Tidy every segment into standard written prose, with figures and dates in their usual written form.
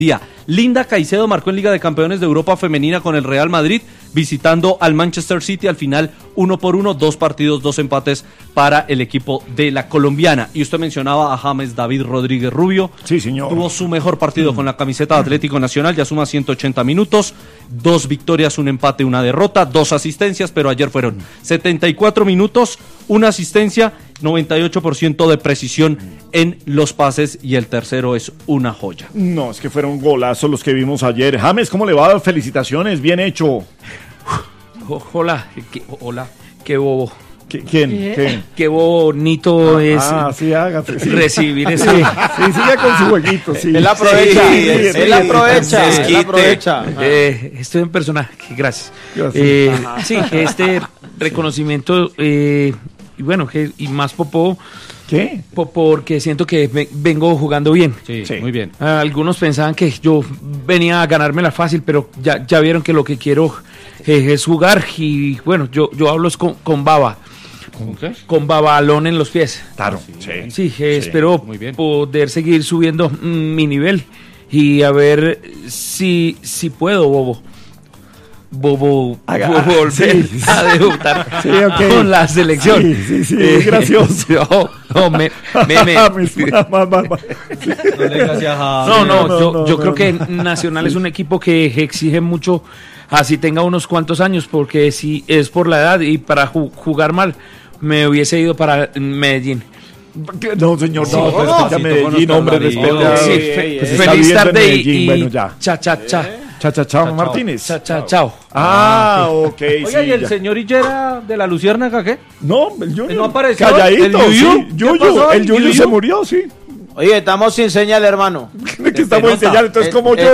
día. Linda Caicedo marcó en Liga de Campeones de Europa Femenina con el Real Madrid, visitando al Manchester City. Al final 1-1, 2 partidos, 2 empates para el equipo de la colombiana. Y usted mencionaba a James David Rodríguez Rubio. Sí, señor. Tuvo su mejor partido con la camiseta de Atlético Nacional, ya suma 180 minutos, 2 victorias, un empate, una derrota, 2 asistencias, pero ayer fueron 74 minutos, una asistencia, 98% de precisión en los pases, y el tercero es una joya. No, es que fueron golazos los que vimos ayer. James, ¿cómo le va? Felicitaciones, bien hecho. Hola, qué bobo. ¿Quién? Qué bonito es sí, hágate. Sí. Recibir ese. Sí, siga con su jueguito, sí. Él aprovecha, él aprovecha. Estoy en personaje, gracias. Gracias. Sí, este reconocimiento, y bueno, y más popó. ¿Qué? Porque siento que vengo jugando bien. Sí, muy bien. Algunos pensaban que yo venía a ganármela fácil, pero ya vieron que lo que quiero es jugar. Y bueno, yo hablo con baba. ¿Con qué? Con babalón en los pies. Claro, Sí, espero poder seguir subiendo mi nivel y a ver si puedo, Bobo, volver a debutar con la selección. Sí, gracioso. Yo creo que Nacional es un equipo que exige mucho, así tenga unos cuantos años, porque si es por la edad y para jugar mal, me hubiese ido para Medellín. No, señor, Sí, no, pues Medellín, hombre, respete. Feliz tarde y bueno, ya. Chao, Martínez. Chao. Ok, Oiga, sí. ¿y el señor Higuera de la Luciérnaga qué? No, el Junior. ¿No apareció? Calladito, ¿El Yuyu? sí. ¿Qué pasó? El Yuyu ¿Yuyu? se murió, sí. Oye, estamos sin señal, hermano. Que estamos sin señal, entonces como yo.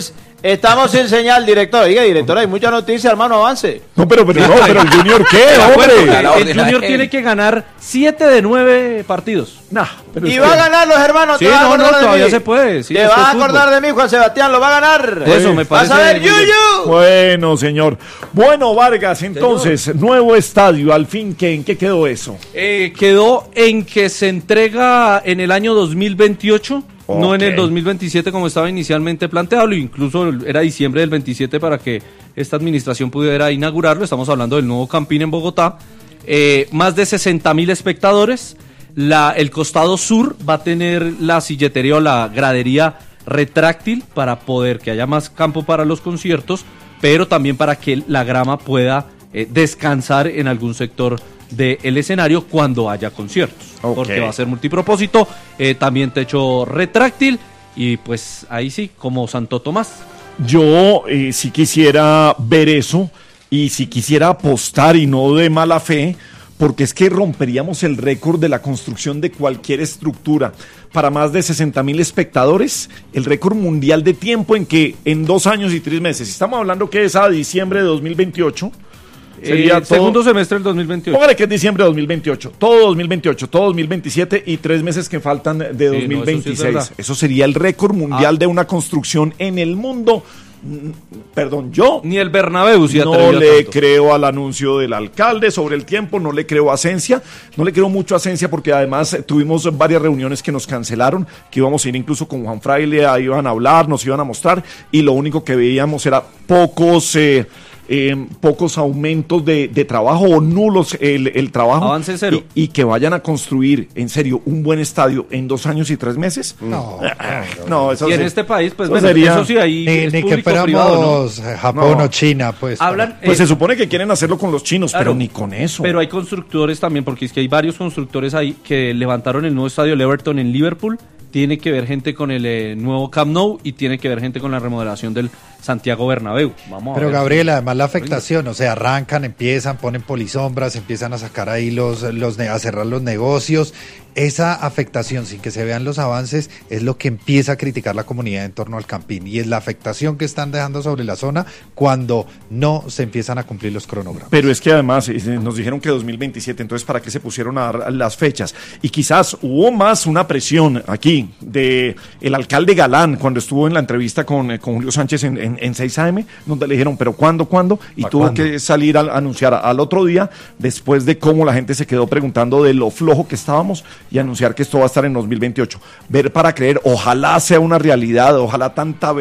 Estamos sin señal, director. Oiga, director, hay mucha noticia, hermano, avance. No, pero el Junior, ¿qué, hombre? El Junior tiene que ganar 7 de 9 partidos. Y va a ganar los hermanos. Sí, todavía se puede. Sí, te vas a acordar de mí, Juan Sebastián, lo va a ganar. Eso me parece. Vas a ver, Yuyu. Bueno, señor. Bueno, Vargas, entonces, nuevo estadio, al fin, ¿en qué quedó eso? Quedó en que se entrega en el año 2028. No en el 2027 como estaba inicialmente planteado, incluso era diciembre del 27 para que esta administración pudiera inaugurarlo. Estamos hablando del nuevo Campín en Bogotá. Más de 60,000 espectadores. El costado sur va a tener la silletería o la gradería retráctil para poder que haya más campo para los conciertos, pero también para que la grama pueda descansar en algún sector del escenario cuando haya conciertos, porque va a ser multipropósito, también techo retráctil, y pues ahí sí, como Santo Tomás. Yo sí quisiera ver eso, y si quisiera apostar, y no de mala fe, porque es que romperíamos el récord de la construcción de cualquier estructura para más de 60,000 espectadores, el récord mundial de tiempo en que en 2 años y 3 meses, estamos hablando que es a diciembre de 2028, sería segundo semestre del 2028. Póngale que es diciembre de 2028, todo 2028, todo 2027 y 3 meses que faltan de 2026. No, eso sería el récord mundial de una construcción en el mundo. Perdón, yo ni el Bernabéu no le creo al anuncio del alcalde sobre el tiempo, no le creo a Asencia, no le creo mucho a Asencia porque además tuvimos varias reuniones que nos cancelaron, que íbamos a ir incluso con Juan Fraile, ahí iban a hablar, nos iban a mostrar, y lo único que veíamos era pocos aumentos de trabajo o nulos el trabajo. Avance cero. Y que vayan a construir, en serio, un buen estadio en 2 años y 3 meses. No, eso y en sí. este país, pues eso bueno, sería... eso sí, ahí ni que fuéramos Japón o China, pues. Hablan, pues se supone que quieren hacerlo con los chinos, claro, pero ni con eso. Pero hay constructores también, porque es que hay varios constructores ahí que levantaron el nuevo estadio del Everton en Liverpool. Tiene que ver gente con el nuevo Camp Nou y tiene que ver gente con la remodelación del Santiago Bernabéu. Pero Gabriel, además la afectación, o sea, arrancan, empiezan, ponen polisombras, empiezan a sacar ahí a cerrar los negocios. Esa afectación, sin que se vean los avances, es lo que empieza a criticar la comunidad en torno al Campín, y es la afectación que están dejando sobre la zona cuando no se empiezan a cumplir los cronogramas. Pero es que además nos dijeron que 2027, entonces ¿para qué se pusieron a dar las fechas? Y quizás hubo más una presión aquí Sí, de el alcalde Galán, cuando estuvo en la entrevista con Julio Sánchez en 6 AM, donde le dijeron, ¿pero cuándo? Y tuvo ¿cuándo? que salir a anunciar al otro día, después de cómo la gente se quedó preguntando de lo flojo que estábamos, y anunciar que esto va a estar en 2028. Ver para creer, ojalá sea una realidad, ojalá tanta